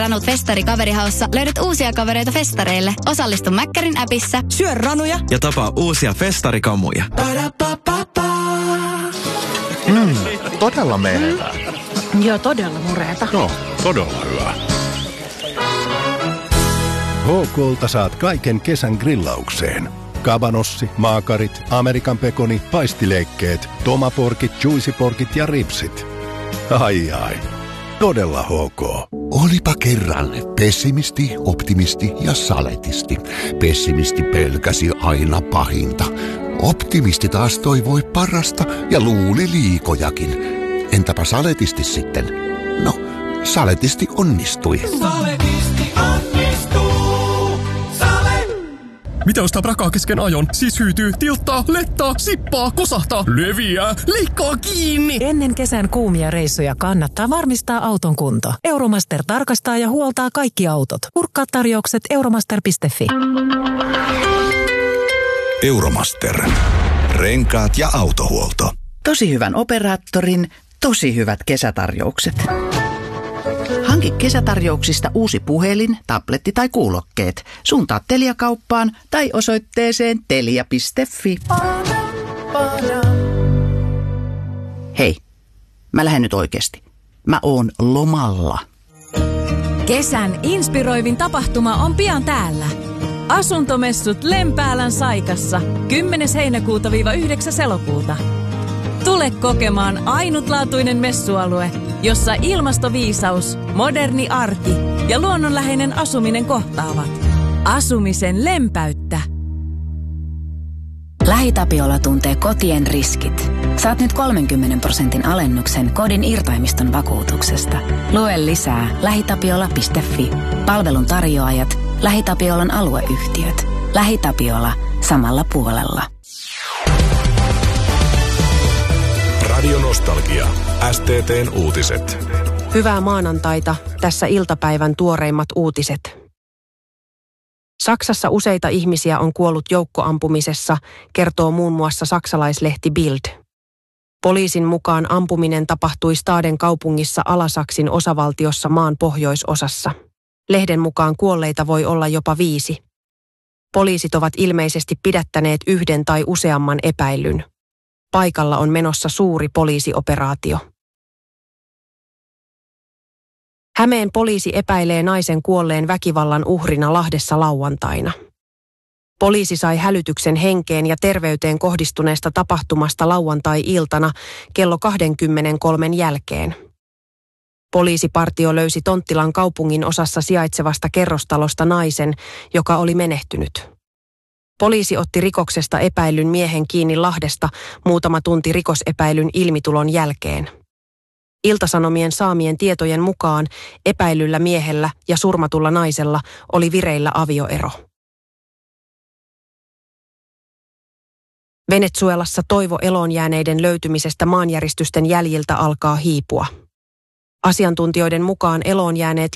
Ranut Festari kaverihaussa löydät uusia kavereita festareille. Osallistu Mäkkärin appissa. Syö ranuja ja tapaa uusia festarikamuja. Todella menevää. Joo, todella mureeta. No, todella hyvä. HK:lta saat kaiken kesän grillaukseen. Kabanossi, maakarit, Amerikan pekoni, paistileikkeet, tomaporkit, juicyporkit ja ripsit. Ai. Todella HK. Olipa kerran pessimisti, optimisti ja saletisti. Pessimisti pelkäsi aina pahinta. Optimisti taas toivoi parasta ja luuli liikojakin. Entäpä saletisti sitten? No, saletisti onnistui. Saletisti onnistuu. Mitä ostaa prakaa kesken ajon? Siis hyytyy, tilttaa, lettaa, sippaa, kosahtaa, leviää, leikkaa kiinni. Ennen kesän kuumia reissuja kannattaa varmistaa auton kunto. Euromaster tarkastaa ja huoltaa kaikki autot. Kurkkaa tarjoukset euromaster.fi. Euromaster. Renkaat ja autohuolto. Tosi hyvän operaattorin, tosi hyvät kesätarjoukset. Hanki kesätarjouksista uusi puhelin, tabletti tai kuulokkeet. Suuntaa Telia-kauppaan tai osoitteeseen telia.fi. Hei, mä lähden nyt oikeasti. Mä oon lomalla. Kesän inspiroivin tapahtuma on pian täällä. Asuntomessut Lempäälän Saikassa 10. heinäkuuta-9. elokuuta. Tule kokemaan ainutlaatuinen messualue, jossa ilmastoviisaus, moderni arki ja luonnonläheinen asuminen kohtaavat. Asumisen lempeyttä. LähiTapiola tuntee kotien riskit. Saat nyt 30% alennuksen kodin irtaimiston vakuutuksesta. Lue lisää lähitapiola.fi. Palvelun tarjoajat, LähiTapiolan alueyhtiöt. LähiTapiola samalla puolella. Radio Nostalgia. STT:n uutiset. Hyvää maanantaita. Tässä iltapäivän tuoreimmat uutiset. Saksassa useita ihmisiä on kuollut joukkoampumisessa, kertoo muun muassa saksalaislehti Bild. Poliisin mukaan ampuminen tapahtui Staden kaupungissa Alasaksin osavaltiossa maan pohjoisosassa. Lehden mukaan kuolleita voi olla jopa 5. Poliisit ovat ilmeisesti pidättäneet 1 tai useamman epäillyn. Paikalla on menossa suuri poliisioperaatio. Hämeen poliisi epäilee naisen kuolleen väkivallan uhrina Lahdessa lauantaina. Poliisi sai hälytyksen henkeen ja terveyteen kohdistuneesta tapahtumasta lauantai-iltana kello 23 jälkeen. Poliisipartio löysi Tonttilan kaupungin osassa sijaitsevasta kerrostalosta naisen, joka oli menehtynyt. Poliisi otti rikoksesta epäillyn miehen kiinni Lahdesta muutama tunti rikosepäilyn ilmitulon jälkeen. Iltasanomien saamien tietojen mukaan epäilyllä miehellä ja surmatulla naisella oli vireillä avioero. Venezuelassa toivo eloonjääneiden löytymisestä maanjäristysten jäljiltä alkaa hiipua. Asiantuntijoiden mukaan eloonjääneet